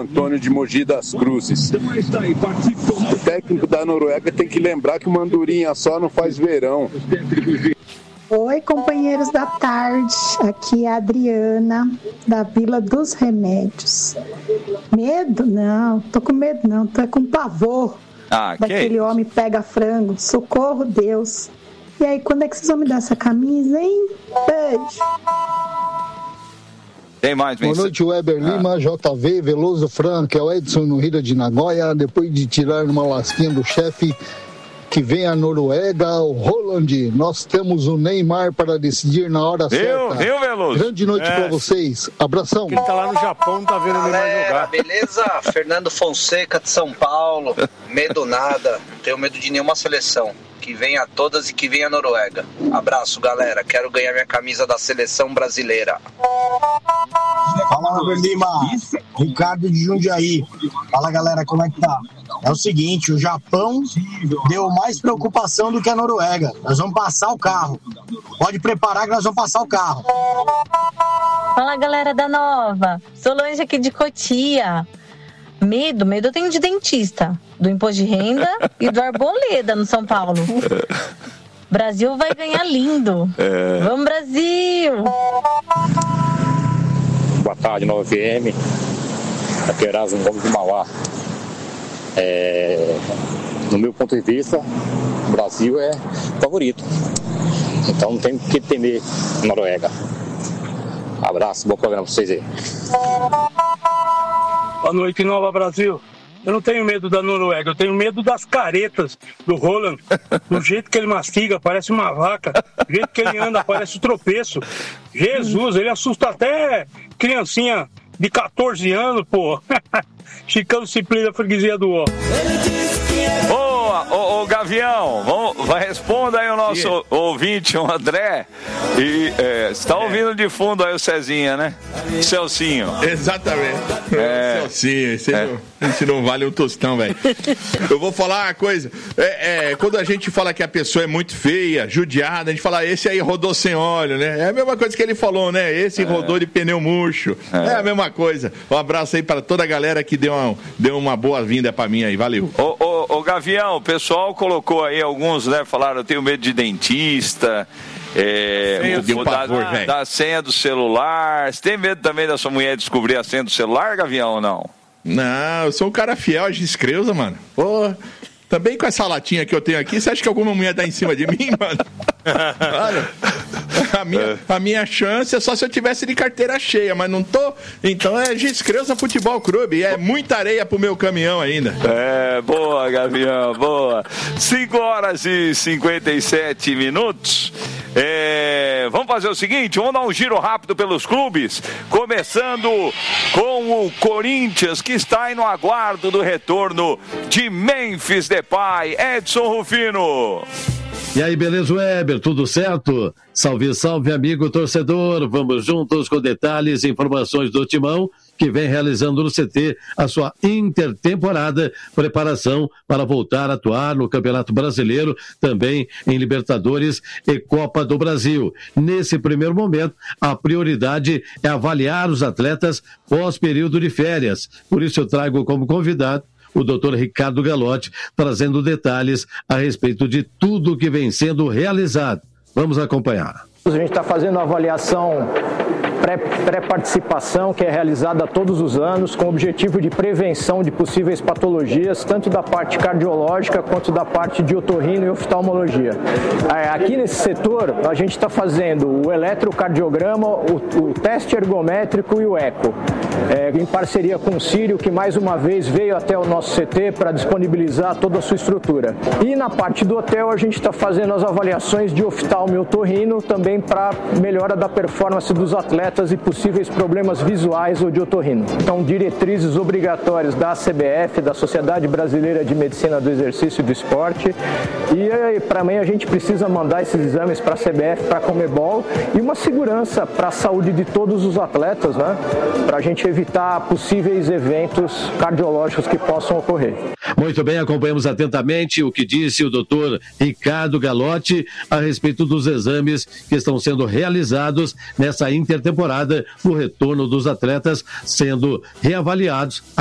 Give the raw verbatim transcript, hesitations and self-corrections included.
Antônio de Mogi das Cruzes. O técnico da Noruega tem que lembrar que uma andorinha só não faz verão. Oi, companheiros da tarde, aqui é a Adriana, da Vila dos Remédios. Medo? Não, tô com medo não, tô com pavor ah, daquele que... homem pega frango, socorro Deus. E aí, quando é que vocês vão me dar essa camisa, hein? Beijo. Tem mais, Boa noite, Weber ah. Lima, J V, Veloso Franco, é o Edson no Rio de Nagoya, depois de tirar uma lasquinha do chefe que vem a Noruega, o Roland, nós temos o Neymar para decidir na hora viu, certa. Viu, Veloso? Grande noite é. para vocês. Abração. Ele tá lá no Japão, não tá vendo o Neymar jogar. Beleza? Fernando Fonseca de São Paulo. Medo nada. Não tenho medo de nenhuma seleção. Que venha todas e que venha a Noruega. Abraço, galera. Quero ganhar minha camisa da seleção brasileira. Fala, Weber Lima. Ricardo de Jundiaí. Fala, galera, como é que tá? É o seguinte, o Japão deu mais preocupação do que a Noruega. Nós vamos passar o carro. Pode preparar que nós vamos passar o carro. Fala, galera da Nova. Solange aqui de Cotia. Medo, medo eu tenho de dentista, do imposto de renda e do Arboleda no São Paulo. Brasil vai ganhar lindo. É. Vamos, Brasil! Boa tarde, nove F M. Aqui é Erasmo Gomes de Mauá. É, no meu ponto de vista, o Brasil é favorito. Então não tem que temer a Noruega. Abraço, bom programa pra vocês aí. Boa noite, Nova Brasil. Eu não tenho medo da Noruega, eu tenho medo das caretas do Roland. Do jeito que ele mastiga, parece uma vaca. Do jeito que ele anda, parece um tropeço. Jesus, ele assusta até criancinha de catorze anos, pô. Chicano Simplício da freguesia do Ó. Boa, ô, ô Gavião, vamos, vai, responda aí o nosso Sim. ouvinte, o André. E é, você tá ouvindo de fundo aí o Cezinha, né? Celcinho. Exatamente. É. Celcinho, esse, é. não, esse não vale um tostão, velho. Eu vou falar uma coisa. É, é, quando a gente fala que a pessoa é muito feia, judiada, a gente fala, esse aí rodou sem óleo, né? É a mesma coisa que ele falou, né? Esse é. rodou de pneu murcho. É. é a mesma coisa. Um abraço aí para toda a galera que deu uma, deu uma boa-vinda pra mim aí. Valeu. Ô, ô, ô Gavião, o pessoal colocou aí alguns, né? Falaram, eu tenho medo de dentista. É, o, o pavor, da, da senha do celular. Você tem medo também da sua mulher descobrir a senha do celular, Gavião, ou não? Não, eu sou um cara fiel a Giscreusa, mano. Pô, também com essa latinha que eu tenho aqui, você acha que alguma mulher tá em cima de mim, mano? Olha, a minha, a minha chance é só se eu tivesse de carteira cheia, mas não tô. Então é Giscreusa Futebol Clube. É muita areia pro meu caminhão ainda. É, boa, Gavião, boa. cinco horas e cinquenta e sete minutos. É, vamos fazer o seguinte, vamos dar um giro rápido pelos clubes, começando com o Corinthians, que está aí no aguardo do retorno de Memphis Depay. Edson Rufino. E aí, beleza, Weber? Tudo certo? Salve, salve, amigo torcedor. Vamos juntos com detalhes e informações do Timão, que vem realizando no C T a sua intertemporada, preparação para voltar a atuar no Campeonato Brasileiro, também em Libertadores e Copa do Brasil. Nesse primeiro momento, a prioridade é avaliar os atletas pós-período de férias. Por isso eu trago como convidado o doutor Ricardo Galotti, trazendo detalhes a respeito de tudo que vem sendo realizado. Vamos acompanhar. A gente está fazendo a avaliação pré, pré-participação, que é realizada todos os anos, com o objetivo de prevenção de possíveis patologias, tanto da parte cardiológica quanto da parte de otorrino e oftalmologia. Aqui nesse setor, a gente está fazendo o eletrocardiograma, o, o teste ergométrico e o eco, é, em parceria com o Sírio, que mais uma vez veio até o nosso C T para disponibilizar toda a sua estrutura. E na parte do hotel, a gente está fazendo as avaliações de oftalmo e otorrino, também para melhora da performance dos atletas e possíveis problemas visuais ou de otorrino. Então, diretrizes obrigatórias da C B F, da Sociedade Brasileira de Medicina do Exercício e do Esporte. E para mim a gente precisa mandar esses exames para a C B F, para a Conmebol, e uma segurança para a saúde de todos os atletas, né? Para a gente evitar possíveis eventos cardiológicos que possam ocorrer. Muito bem, acompanhamos atentamente o que disse o doutor Ricardo Galotti a respeito dos exames que estão sendo realizados nessa intertemporada, no retorno dos atletas sendo reavaliados